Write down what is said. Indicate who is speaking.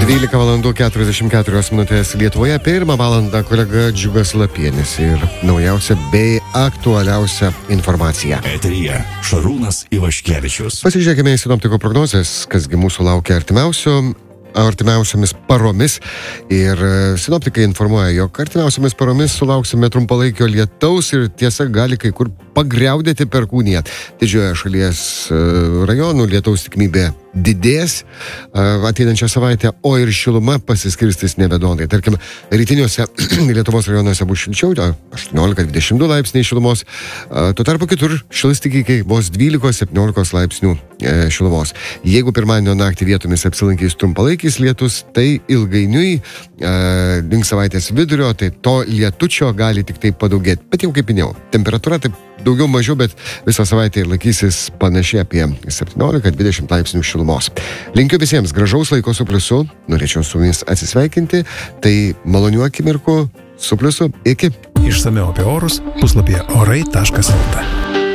Speaker 1: 12:44 Lietuvoje. Pirmą valandą kolega Džiugas Lapienis ir naujausia bei aktualiausia informacija.
Speaker 2: Eteryje Šarūnas Ivaškevičius.
Speaker 1: Pasižiūrėkime į sinoptiko prognozes, kasgi mūsų laukia artimiausiomis paromis. Ir sinoptikai informuoja, jog artimiausiomis paromis sulauksime trumpalaikio lietaus ir tiesa gali kai kur pagriaudėti perkūniją. Didžioje šalies rajonų lietaus tikimybė didės ateinančią savaitę, o ir šiluma pasiskirstys nevienodai. Tarkim, rytiniuose Lietuvos rajonuose bus šilčiau, 18-22 laipsniai šilumos, tuo tarpu kitur šils tik iki vos 12-17 laipsnių šilumos. Jeigu pirmadienio naktį vietomis apsilankys trumpalaikis lietus, tai ilgainiui link savaitės vidurio, tai to lietučio gali tik tai padaugėti. Bet jau kaip minėjau, temperatūra taip daugiau mažiau, bet visą savaitę laikysis panašiai apie 17-20 laipsnių šilumos. Linkiu visiems gražaus laiko su pliusu, norėčiau su jumis atsisveikinti, tai malonių akimirkų su pliusu, iki.
Speaker 3: Išsamiau apie orus puslapyje orai.lt.